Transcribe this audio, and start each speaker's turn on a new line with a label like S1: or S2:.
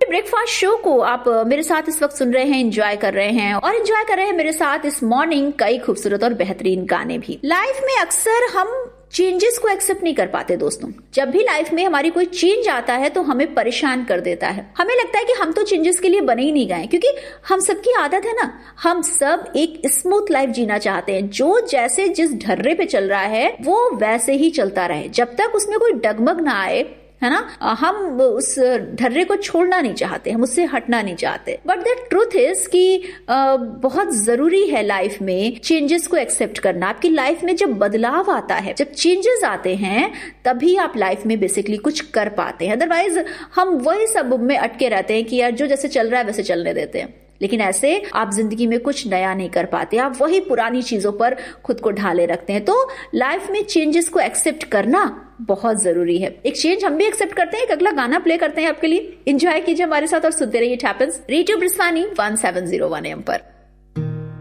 S1: Breakfast show को आप मेरे साथ इस वक्त सुन रहे हैं, एंजॉय कर रहे हैं और एंजॉय कर रहे हैं मेरे साथ इस मॉर्निंग कई खूबसूरत और बेहतरीन गाने भी। लाइफ में अक्सर हम चेंजेस को एक्सेप्ट नहीं कर पाते दोस्तों। जब भी लाइफ में हमारी कोई चेंज आता है तो हमें परेशान कर देता है। हमें लगता है कि हम तो चेंजेस के लिए बने ही नहीं गए, क्योंकि हम सबकी आदत है ना, हम सब एक स्मूथ लाइफ जीना चाहते हैं। जो जैसे जिस ढर्रे पे चल रहा है वो वैसे ही चलता रहे, जब तक उसमें कोई डगमग ना आए, है ना। हम उस ढर्रे को छोड़ना नहीं चाहते, हम उससे हटना नहीं चाहते। बट द ट्रूथ इज कि बहुत जरूरी है लाइफ में चेंजेस को एक्सेप्ट करना। आपकी लाइफ में जब बदलाव आता है, जब चेंजेस आते हैं, तभी आप लाइफ में बेसिकली कुछ कर पाते हैं। अदरवाइज हम वही सब में अटके रहते हैं कि यार जो जैसे चल रहा है वैसे चलने देते हैं, लेकिन ऐसे आप जिंदगी में कुछ नया नहीं कर पाते। आप वही पुरानी चीजों पर खुद को ढाले रखते हैं। तो लाइफ में चेंजेस को एक्सेप्ट करना बहुत जरूरी है। एक चेंज हम भी एक्सेप्ट करते हैं। एक अगला गाना प्ले करते हैं आपके लिए, एंजॉय कीजिए हमारे साथ और सुनते रहिए इट हैपेंस रेडियो ब्रिस्वानी 1701 AM पर।